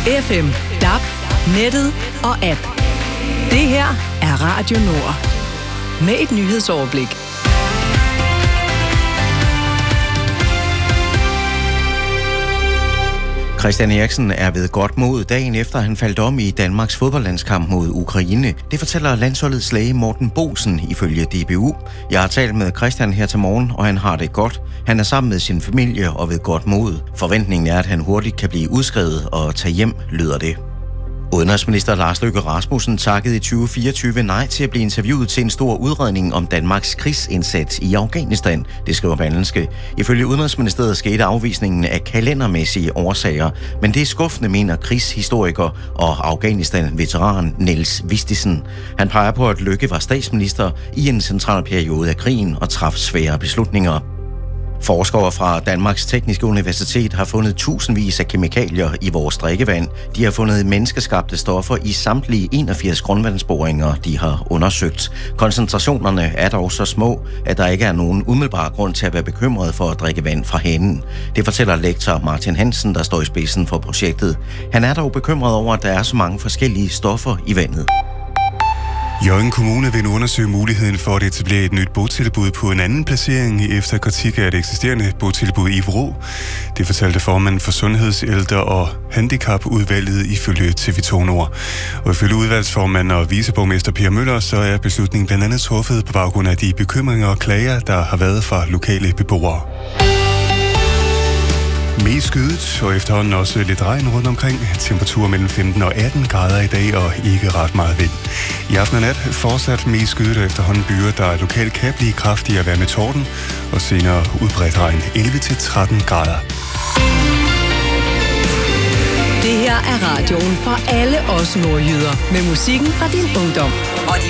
FM, DAB, nettet og app. Det her er Radio Nord. Med et nyhedsoverblik. Christian Eriksen er ved godt mod dagen efter han faldt om i Danmarks fodboldlandskamp mod Ukraine. Det fortæller landsholdets læge Morten Bolsen ifølge DBU. Jeg har talt med Christian her til morgen, og han har det godt. Han er sammen med sin familie og ved godt mod. Forventningen er, at han hurtigt kan blive udskrevet og tage hjem, lyder det. Udenrigsminister Lars Løkke Rasmussen takkede i 2024 nej til at blive interviewet til en stor udredning om Danmarks krigsindsats i Afghanistan, det skriver Berlingske. Ifølge Udenrigsministeriet skete afvisningen af kalendermæssige årsager, men det er skuffende, mener krigshistoriker og Afghanistan-veteran Niels Vistisen. Han peger på, at Løkke var statsminister i en central periode af krigen og traf svære beslutninger. Forskere fra Danmarks Tekniske Universitet har fundet tusindvis af kemikalier i vores drikkevand. De har fundet menneskeskabte stoffer i samtlige 81 grundvandsboringer, de har undersøgt. Koncentrationerne er dog så små, at der ikke er nogen umiddelbar grund til at være bekymret for at drikke vand fra hanen. Det fortæller lektor Martin Hansen, der står i spidsen for projektet. Han er dog bekymret over, at der er så mange forskellige stoffer i vandet. Hjørring Kommune vil nu undersøge muligheden for at etablere et nyt botilbud på en anden placering efter kritik af et eksisterende botilbud i Vrå. Det fortalte formanden for Sundheds-, Ældre- og Handicapudvalget ifølge TV2 Nord. Og ifølge udvalgsformanden og viceborgmester Per Møller, så er beslutningen blandt andet truffet på baggrund af de bekymringer og klager, der har været fra lokale beboere. Mest skydet, og efterhånden også lidt regn rundt omkring. Temperaturer mellem 15 og 18 grader i dag, og ikke ret meget vind. I aften og nat fortsat mest skydet, og efterhånden byer, der lokalt kan blive kraftige at være med torden, og senere udbredt regn 11-13 grader. Det her er radioen for alle os nordjyder, med musikken fra din ungdom. Og de